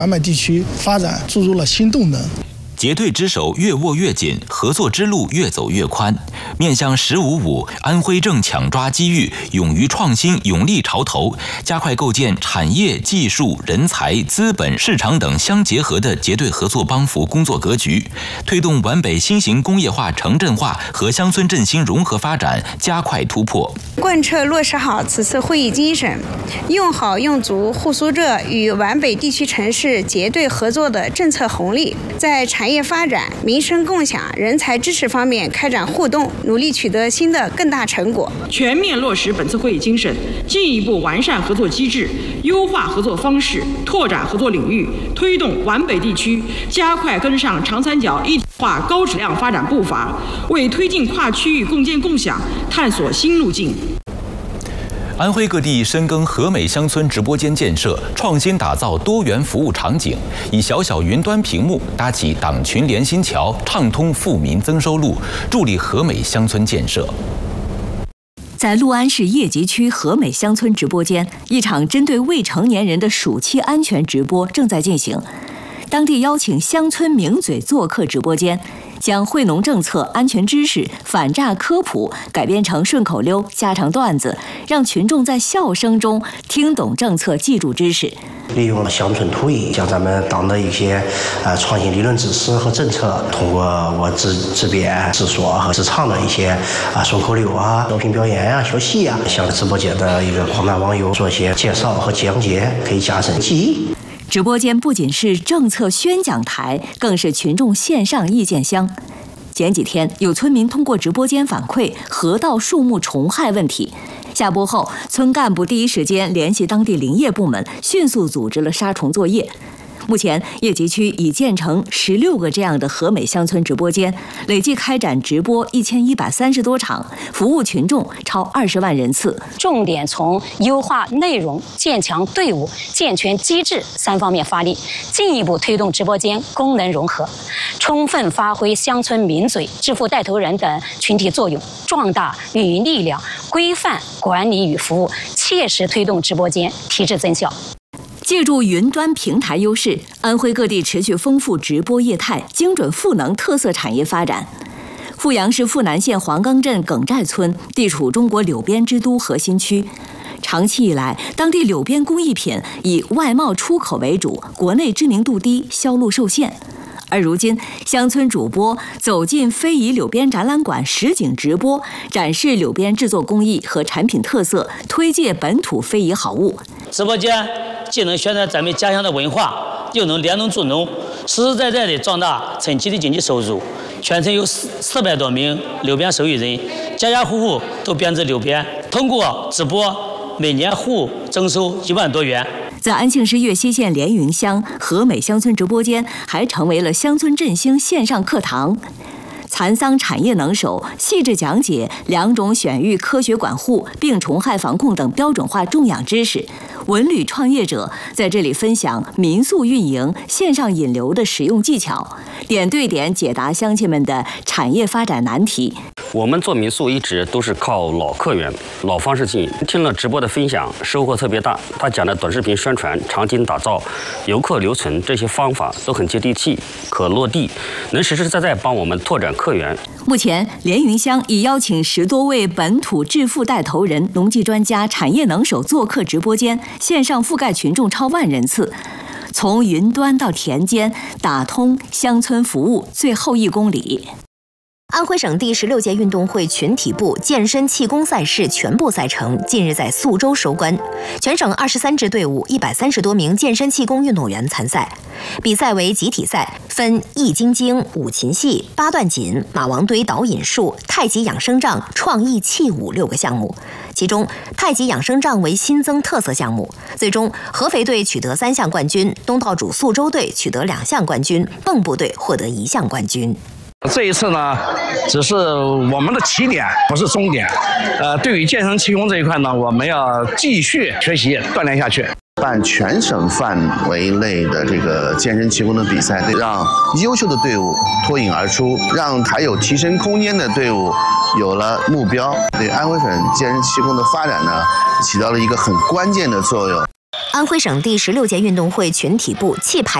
皖北地区发展注入了新动能。 结对之手越握越紧，合作之路越走越宽。面向“15+5”，安徽正抢抓机遇，勇于创新，勇立潮头，加快构建产业、技术、人才、资本、市场等相结合的结对合作帮扶工作格局，推动皖北新型工业化城镇化和乡村振兴融合发展加快突破。 贯彻落实好此次会议精神，用好用足沪苏浙与皖北地区城市结对合作的政策红利，在产业发展、民生共享、人才支持方面开展互动，努力取得新的更大成果。 全面落实本次会议精神，进一步完善合作机制，优化合作方式，拓展合作领域，推动皖北地区加快跟上长三角一体化高质量发展步伐，为推进跨区域共建共享探索新路径。 安徽各地深耕和美乡村直播间建设，创新打造多元服务场景，以小小云端屏幕搭起党群联心桥，畅通富民增收路，助力和美乡村建设。 在六安市叶集区和美乡村直播间，一场针对未成年人的暑期安全直播正在进行。当地邀请乡村名嘴做客直播间，将惠农政策、安全知识、反诈科普改编成顺口溜、家常段子，让群众在笑声中听懂政策、记住知识。 利用了乡村土艺，将咱们党的一些创新理论知识和政策，通过我自编自说和自唱的一些顺口溜小品表演学习向直播间的一个广大网友做一些介绍和讲解，可以加深记忆。 直播间不仅是政策宣讲台，更是群众线上意见箱。前几天，有村民通过直播间反馈河道树木虫害问题。下播后，村干部第一时间联系当地林业部门，迅速组织了杀虫作业。目前，叶集区已建成16个这样的和美乡村直播间，累计开展直播1130多场，服务群众超20万人次。 重点从优化内容、建强队伍、健全机制3方面发力，进一步推动直播间功能融合，充分发挥乡村名嘴、致富带头人等群体作用，壮大运营力量，规范管理与服务，切实推动直播间提质增效。 借助云端平台优势，安徽各地持续丰富直播业态，精准赋能特色产业发展。阜阳市阜南县黄冈镇耿寨村地处中国柳边之都核心区，长期以来，当地柳边工艺品以外贸出口为主，国内知名度低，销路受限。而如今，乡村主播走进非遗柳边展览馆实景直播，展示柳边制作工艺和产品特色，推介本土非遗好物。 直播间既能宣传咱们家乡的文化，又能联农助农，实实在在地壮大村集的经济收入。全村有400多名柳边手艺人，家家户户都编织柳边，通过直播，每年户增收1万多元。 在安庆市岳西县连云乡和美乡村直播间，还成为了乡村振兴线上课堂。蚕桑产业能手细致讲解2种选育科学管护、病虫害防控等标准化种养知识。文旅创业者在这里分享民宿运营、线上引流的实用技巧，点对点解答乡亲们的产业发展难题。 我们做民宿一直都是靠老客源、老方式经营。听了直播的分享，收获特别大。他讲的短视频宣传、场景打造、游客留存这些方法都很接地气、可落地，能实实在在帮我们拓展客源。 目前，连云乡已邀请10多位本土致富带头人、农技专家、产业能手做客直播间，线上覆盖群众超万人次。从云端到田间，打通乡村服务最后1公里。 安徽省第16届运动会群体部健身气功赛事全部赛程近日在宿州收官，全省23支队伍130多名健身气功运动员参赛。比赛为集体赛，分易筋经、五禽戏、八段锦、马王堆导引术、太极养生杖、创意器舞6个项目，其中太极养生杖为新增特色项目。最终，合肥队取得3项冠军，东道主宿州队取得2项冠军，蚌埠队获得1项冠军。 这一次呢，只是我们的起点，不是终点。对于健身气功这一块呢，我们要继续学习锻炼下去。 办全省范围内的这个健身气功的比赛，让优秀的队伍脱颖而出，让还有提升空间的队伍有了目标，对安徽省健身气功的发展呢，起到了一个很关键的作用。 安徽省第16届运动会群体部气排